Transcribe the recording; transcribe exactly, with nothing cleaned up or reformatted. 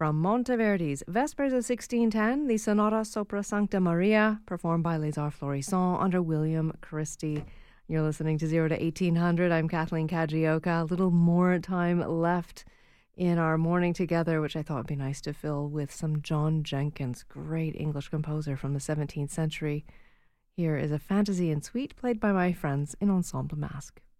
From Monteverdi's Vespers of sixteen ten, the Sonata Sopra Sancta Maria, performed by Les Arts Florissants under William Christie. You're listening to zero to eighteen hundred. I'm Kathleen Kajioka. A little more time left in our morning together, which I thought would be nice to fill with some John Jenkins, great English composer from the seventeenth century. Here is a fantasy in suite played by my friends in Ensemble Masque.